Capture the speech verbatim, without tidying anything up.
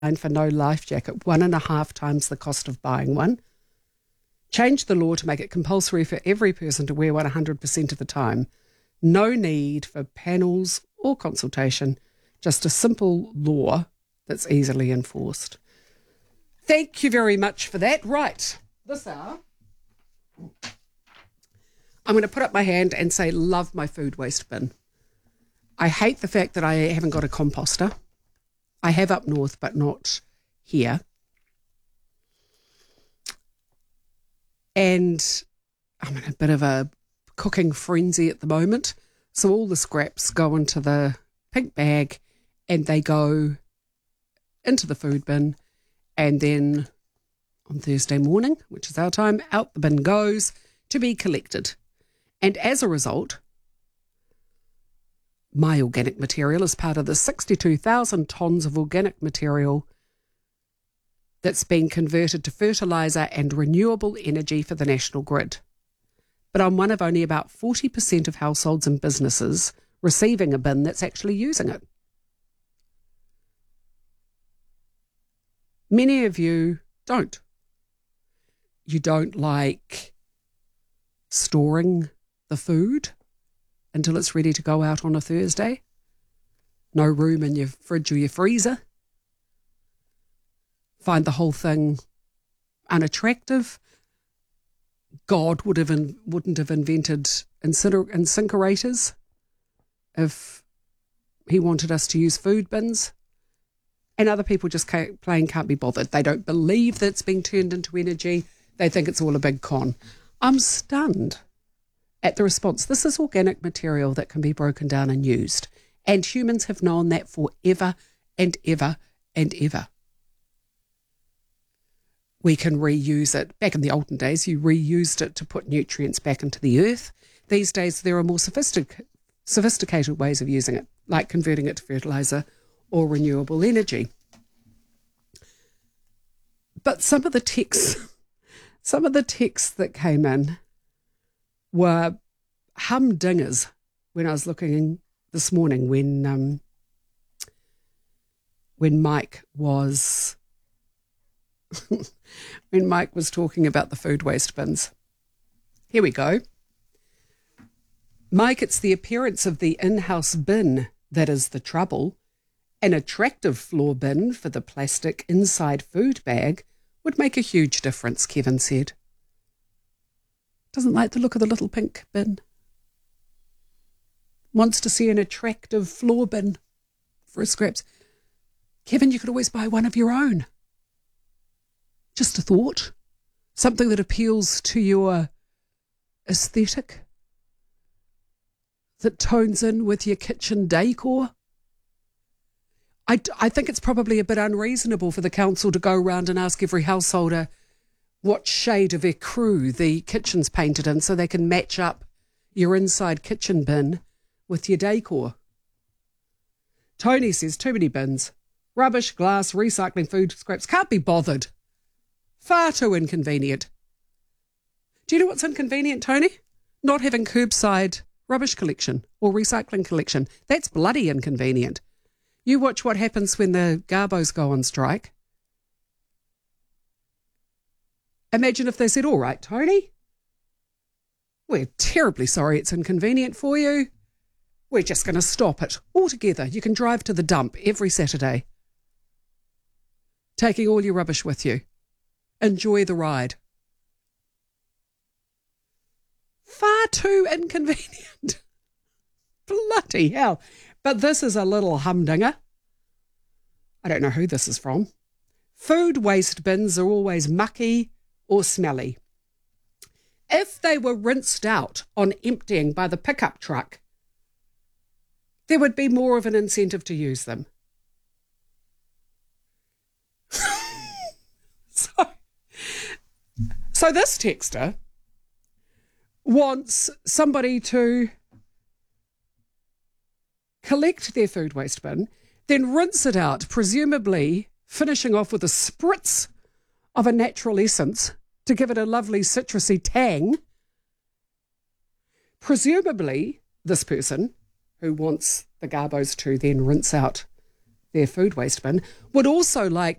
for no life jacket, one and a half times the cost of buying one. Change the law to make it compulsory for every person to wear one one hundred percent of the time. No need for panels or consultation, just a simple law that's easily enforced. Thank you very much for that. Right, this hour, I'm going to put up my hand and say, love my food waste bin. I hate the fact that I haven't got a composter. I have up north, but not here. And I'm in a bit of a cooking frenzy at the moment. So all the scraps go into the pink bag and they go into the food bin. And then on Thursday morning, which is our time, out the bin goes to be collected. And as a result, my organic material is part of the sixty-two thousand tonnes of organic material that's been converted to fertiliser and renewable energy for the national grid. But I'm one of only about forty percent of households and businesses receiving a bin that's actually using it. Many of you don't. You don't like storing the food until it's ready to go out on a Thursday. No room in your fridge or your freezer. Find the whole thing unattractive. God would have in, wouldn't have invented inciner, incinerators if he wanted us to use food bins. And other people just can't, plain can't be bothered. They don't believe that it's being turned into energy. They think it's all a big con. I'm stunned at the response. This is organic material that can be broken down and used. And humans have known that forever and ever and ever. We can reuse it. Back in the olden days, you reused it to put nutrients back into the earth. These days, there are more sophistic, sophisticated ways of using it, like converting it to fertiliser or renewable energy. But some of the texts, some of the texts that came in were humdingers when I was looking this morning when um, when Mike was when Mike was talking about the food waste bins. Here we go. Mike, it's the appearance of the in-house bin that is the trouble. An attractive floor bin for the plastic inside food bag would make a huge difference, Kevin said. Doesn't like the look of the little pink bin. Wants to see an attractive floor bin for his scraps. Kevin, you could always buy one of your own. Just a thought. Something that appeals to your aesthetic. That tones in with your kitchen decor. I, I think it's probably a bit unreasonable for the council to go around and ask every householder what shade of ecru the kitchen's painted in so they can match up your inside kitchen bin with your decor. Tony says, too many bins. Rubbish, glass, recycling, food, scraps. Can't be bothered. Far too inconvenient. Do you know what's inconvenient, Tony? Not having curbside rubbish collection or recycling collection. That's bloody inconvenient. You watch what happens when the Garbos go on strike. Imagine if they said, all right, Tony, we're terribly sorry it's inconvenient for you. We're just going to stop it altogether. You can drive to the dump every Saturday, taking all your rubbish with you. Enjoy the ride. Far too inconvenient. Bloody hell. But this is a little humdinger. I don't know who this is from. Food waste bins are always mucky or smelly. If they were rinsed out on emptying by the pickup truck, there would be more of an incentive to use them. so, so this texter wants somebody to collect their food waste bin, then rinse it out, presumably finishing off with a spritz of a natural essence to give it a lovely citrusy tang. Presumably, this person who wants the Garbos to then rinse out their food waste bin would also like